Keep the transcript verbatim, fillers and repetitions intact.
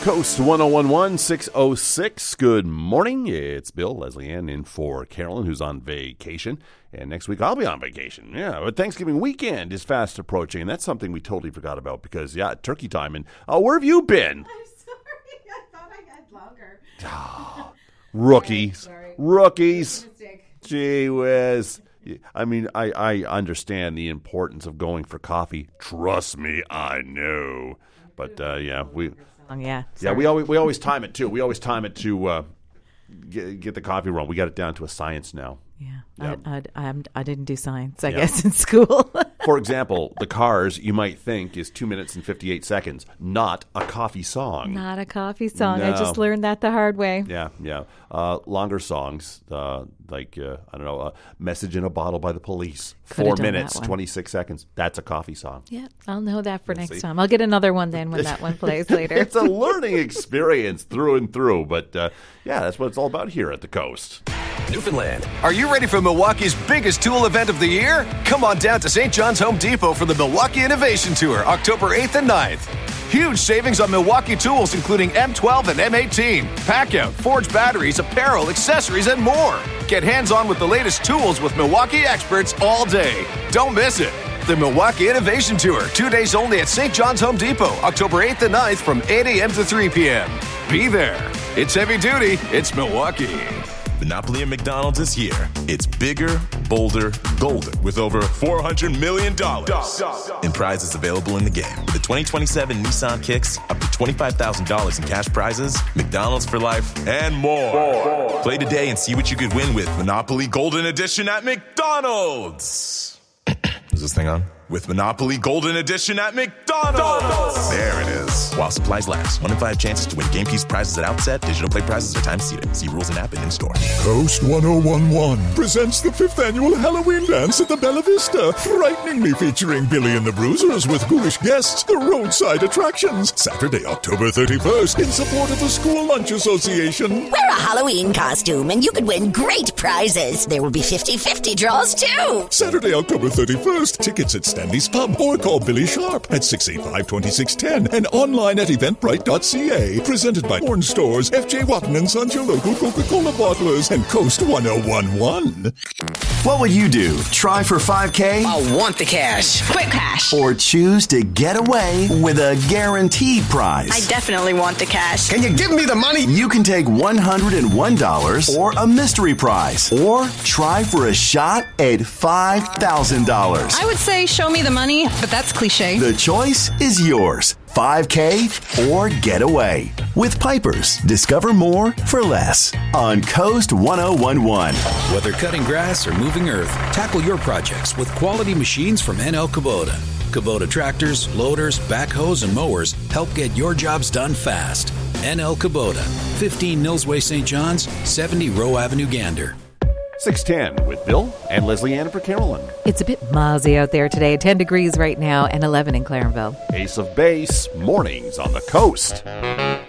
Coast one oh one one, six oh six. Good morning. It's Bill, Leslie Ann in for Carolyn, who's on vacation. And next week I'll be on vacation. Yeah, but Thanksgiving weekend is fast approaching. And that's something we totally forgot about because, yeah, turkey time. And uh, where have you been? I'm sorry. I thought I had longer. Oh, rookies. Sorry. Rookies. Mistake. Gee whiz. I mean, I, I understand the importance of going for coffee. Trust me, I know. But, uh, yeah, we... Yeah, yeah. We always we always time it too. We always time it to uh, get, get the coffee wrong. We got it down to a science now. Yeah, yeah. I, I, I'm, I didn't do science, I yeah. guess, in school. For example, the Cars, you might think, is two minutes and fifty-eight seconds. Not a coffee song. Not a coffee song. No. I just learned that the hard way. Yeah, yeah. Uh, longer songs, uh, like, uh, I don't know, uh, Message in a Bottle by the Police. Could've Four done minutes, that one. twenty-six seconds. That's a coffee song. Yeah, I'll know that for Let's next see. time. I'll get another one then when that one plays later. It's a learning experience through and through. But, uh, yeah, that's what it's all about here at the Coast. Newfoundland. Are you ready for Milwaukee's biggest tool event of the year? Come on down to Saint John's Home Depot for the Milwaukee Innovation Tour, October eighth and ninth. Huge savings on Milwaukee tools, including M twelve and M eighteen, pack-out, forged batteries, apparel, accessories, and more. Get hands-on with the latest tools with Milwaukee experts all day. Don't miss it. The Milwaukee Innovation Tour, two days only at Saint John's Home Depot, October eighth and ninth from eight a.m. to three p.m. Be there. It's heavy duty. It's Milwaukee. Monopoly at McDonald's is here. It's bigger, bolder, golden, with over four hundred million dollars in prizes available in the game. With the twenty twenty-seven Nissan Kicks, up to twenty-five thousand dollars in cash prizes, McDonald's for life, and more. more. Play today and see what you could win with Monopoly Golden Edition at McDonald's. Is this thing on? With Monopoly Golden Edition at McDonald's. There it is. While supplies last. One in five chances to win game piece prizes at outset. Digital play prizes are time seated. See rules and app and in-store. Coast one oh one one presents the fifth annual Halloween dance at the Bella Vista. Frighteningly featuring Billy and the Bruisers with ghoulish guests, the roadside attractions. Saturday, October thirty-first, in support of the School Lunch Association. Wear a Halloween costume and you could win great prizes. There will be fifty-fifty draws too. Saturday, October thirty-first, tickets at Stanley's Pub or call Billy Sharp at six eight five, two six one zero and online at eventbrite dot c a. Presented by Horn Stores, F J Watton and Sons, your local Coca-Cola bottlers, and Coast one oh one one. What would you do? Try for five K? I want the cash. Quick cash. Or choose to get away with a guaranteed prize? I definitely want the cash. Can you give me the money? You can take one hundred one dollars or a mystery prize. Or try for a shot at five thousand dollars. I would say show me the money, but that's cliche. The choice is yours. five K or get away. With Pipers, discover more for less on Coast one oh one one. Whether cutting grass or moving earth, tackle your projects with quality machines from N L Kubota. Kubota tractors, loaders, backhoes, and mowers help get your jobs done fast. N L Kubota, fifteen Millsway Saint John's, seventy Rowe Avenue, Gander. six ten with Bill and Leslie Ann for Carolyn. It's a bit mozzy out there today. ten degrees right now and eleven in Clarenville. Ace of Base, mornings on the Coast.